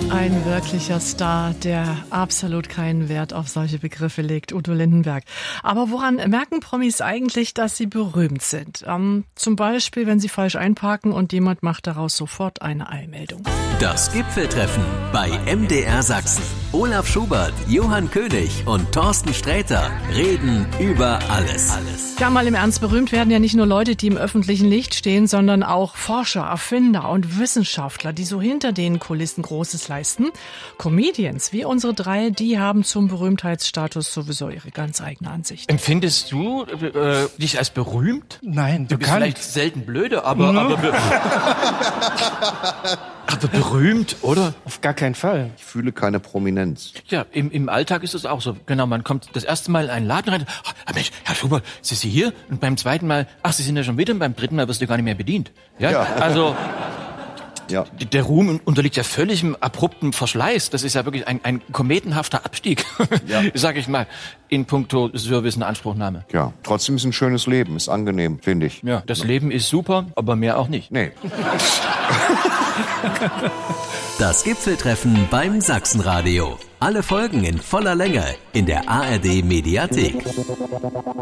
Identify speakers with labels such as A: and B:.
A: Ein wirklicher Star, der absolut keinen Wert auf solche Begriffe legt, Udo Lindenberg. Aber woran merken Promis eigentlich, dass sie berühmt sind? Zum Beispiel, wenn sie falsch einparken und jemand macht daraus sofort eine Eilmeldung.
B: Das Gipfeltreffen bei MDR Sachsen. Olaf Schubert, Johann König und Thorsten Sträter reden über alles.
A: Ja, mal im Ernst, berühmt werden ja nicht nur Leute, die im öffentlichen Licht stehen, sondern auch Forscher, Erfinder und Wissenschaftler, die so hinter den Kulissen Großes leisten. Comedians wie unsere drei, die haben zum Berühmtheitsstatus sowieso ihre ganz eigene Ansicht.
C: Empfindest du dich als berühmt?
D: Nein,
C: Du bist vielleicht selten blöde, aber berühmt, oder?
D: Auf gar keinen Fall.
E: Ich fühle keine Prominenz.
C: Ja, im Alltag ist es auch so. Genau, man kommt das erste Mal in einen Laden rein. Ach, Mensch, Herr Schubert, sind Sie hier? Und beim zweiten Mal, ach, Sie sind ja schon wieder. Und beim dritten Mal wirst du gar nicht mehr bedient. Ja. Also...
E: Ja.
C: Der Ruhm unterliegt ja völligem abrupten Verschleiß. Das ist ja wirklich ein kometenhafter Abstieg, sag ich mal, in puncto Service und Anspruchnahme.
E: Ja, trotzdem ist ein schönes Leben, ist angenehm, finde ich.
C: Ja, das Leben ist super, aber mehr auch nicht.
E: Nee.
B: Das Gipfeltreffen beim Sachsenradio. Alle Folgen in voller Länge in der ARD Mediathek.